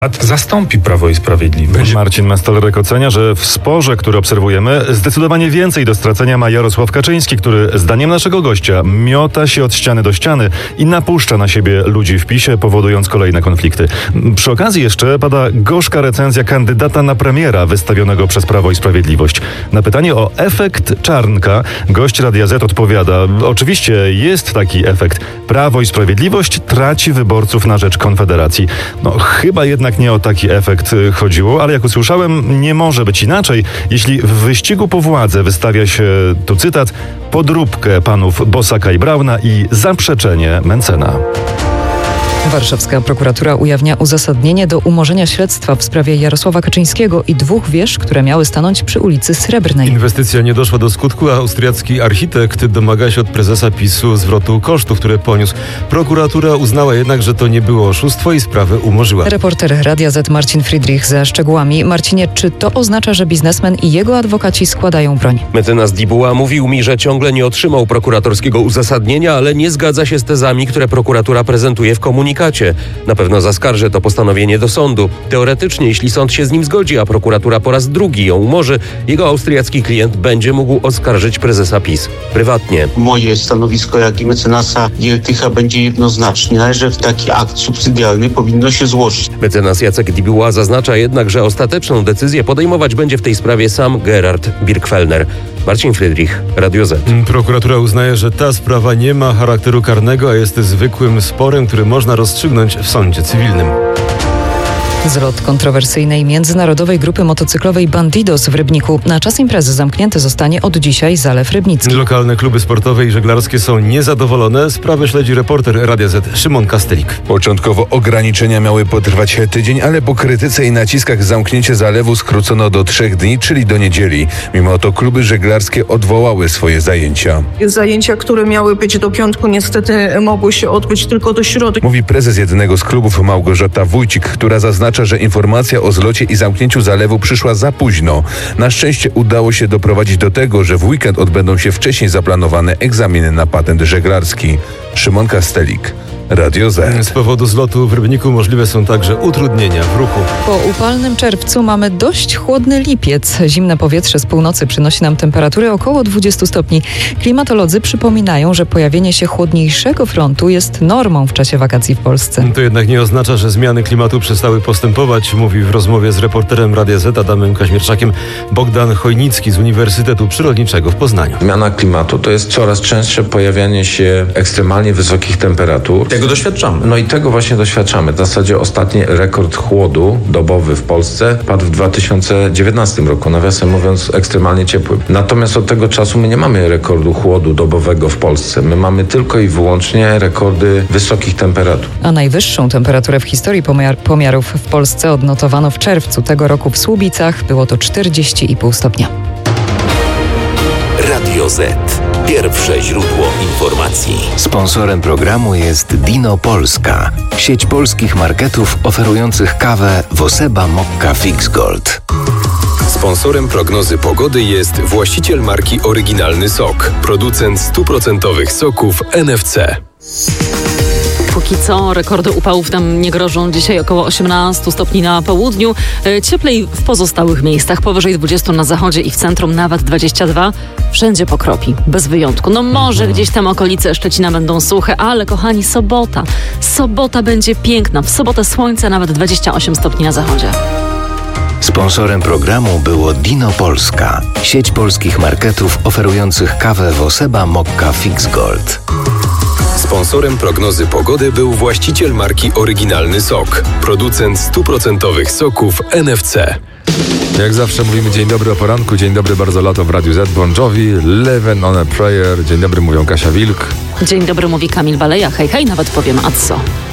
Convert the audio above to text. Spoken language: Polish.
Zastąpi Prawo i Sprawiedliwość. Marcin Mastalerek ocenia, że w sporze, który obserwujemy, zdecydowanie więcej do stracenia ma Jarosław Kaczyński, który zdaniem naszego gościa miota się od ściany do ściany i napuszcza na siebie ludzi w PiS-ie, powodując kolejne konflikty. Przy okazji jeszcze pada gorzka recenzja kandydata na premiera wystawionego przez Prawo i Sprawiedliwość. Na pytanie o efekt Czarnka gość Radia Z odpowiada: oczywiście jest taki efekt. Prawo i Sprawiedliwość traci wyborców na rzecz Konfederacji. Chyba jednak nie o taki efekt chodziło, ale jak usłyszałem, nie może być inaczej, jeśli w wyścigu po władzę wystawia się, tu cytat, podróbkę panów Bosaka i Brauna i zaprzeczenie Mentzena. Warszawska prokuratura ujawnia uzasadnienie do umorzenia śledztwa w sprawie Jarosława Kaczyńskiego i 2 wież, które miały stanąć przy ulicy Srebrnej. Inwestycja nie doszła do skutku, a austriacki architekt domaga się od prezesa PiS-u zwrotu kosztów, które poniósł. Prokuratura uznała jednak, że to nie było oszustwo i sprawę umorzyła. Reporter Radia Z Marcin Friedrich ze szczegółami. Marcinie, czy to oznacza, że biznesmen i jego adwokaci składają broń? Mecenas Dibuła mówił mi, że ciągle nie otrzymał prokuratorskiego uzasadnienia, ale nie zgadza się z tezami, które prokuratura prezentuje w komunikacie. Na pewno zaskarży to postanowienie do sądu. Teoretycznie, jeśli sąd się z nim zgodzi, a prokuratura po raz drugi ją umorzy, jego austriacki klient będzie mógł oskarżyć prezesa PiS prywatnie. Moje stanowisko, jak i mecenasa Giertycha będzie jednoznaczne, że w taki akt subsydiarny powinno się złożyć. Mecenas Jacek Dibuła zaznacza jednak, że ostateczną decyzję podejmować będzie w tej sprawie sam Gerhard Birkfellner. Marcin Friedrich, Radio Z. Prokuratura uznaje, że ta sprawa nie ma charakteru karnego, a jest zwykłym sporem, który można rozstrzygnąć w sądzie cywilnym. Zlot kontrowersyjnej międzynarodowej grupy motocyklowej Bandidos w Rybniku. Na czas imprezy zamknięty zostanie od dzisiaj Zalew Rybnicki. Lokalne kluby sportowe i żeglarskie są niezadowolone. Sprawę śledzi reporter Radia Z Szymon Kastelik. Początkowo ograniczenia miały potrwać tydzień, ale po krytyce i naciskach zamknięcie zalewu skrócono do 3 dni, czyli do niedzieli. Mimo to kluby żeglarskie odwołały swoje zajęcia. Zajęcia, które miały być do piątku, niestety mogły się odbyć tylko do środy. Mówi prezes jednego z klubów Małgorzata Wójcik, która zaznacza, że informacja o zlocie i zamknięciu zalewu przyszła za późno. Na szczęście udało się doprowadzić do tego, że w weekend odbędą się wcześniej zaplanowane egzaminy na patent żeglarski. Szymon Kastelik, Radio Z. Z powodu zlotu w Rybniku możliwe są także utrudnienia w ruchu. Po upalnym czerwcu mamy dość chłodny lipiec. Zimne powietrze z północy przynosi nam temperatury około 20 stopni. Klimatolodzy przypominają, że pojawienie się chłodniejszego frontu jest normą w czasie wakacji w Polsce. To jednak nie oznacza, że zmiany klimatu przestały postępować, mówi w rozmowie z reporterem Radia Z Adamem Kaźmierczakiem Bogdan Chojnicki z Uniwersytetu Przyrodniczego w Poznaniu. Zmiana klimatu to jest coraz częstsze pojawianie się ekstremalnie wysokich temperatur. Tego doświadczamy. No i tego właśnie doświadczamy. W zasadzie ostatni rekord chłodu dobowy w Polsce padł w 2019 roku, nawiasem mówiąc ekstremalnie ciepłym. Natomiast od tego czasu my nie mamy rekordu chłodu dobowego w Polsce. My mamy tylko i wyłącznie rekordy wysokich temperatur. A najwyższą temperaturę w historii pomiarów w Polsce odnotowano w czerwcu tego roku w Słubicach. Było to 40,5 stopnia. Radio Z. Pierwsze źródło informacji. Sponsorem programu jest Dino Polska, sieć polskich marketów oferujących kawę Woseba Mokka Fix Gold. Sponsorem prognozy pogody jest właściciel marki Oryginalny Sok, producent 100% soków NFC. Póki co rekordy upałów tam nie grożą. Dzisiaj około 18 stopni na południu. Cieplej w pozostałych miejscach. Powyżej 20 na zachodzie i w centrum nawet 22. Wszędzie pokropi. Bez wyjątku. Może gdzieś tam okolice Szczecina będą suche, ale kochani, sobota. Sobota będzie piękna. W sobotę słońce, nawet 28 stopni na zachodzie. Sponsorem programu było Dino Polska, sieć polskich marketów oferujących kawę Woseba Mokka Fix Gold. Sponsorem prognozy pogody był właściciel marki Oryginalny Sok, producent 100% soków NFC. Jak zawsze mówimy dzień dobry o poranku, dzień dobry bardzo lato w Radiu Z, Bon Jovi, Living on a Prayer, dzień dobry mówią Kasia Wilk. Dzień dobry mówi Kamil Baleja, hej, hej, nawet powiem, a co?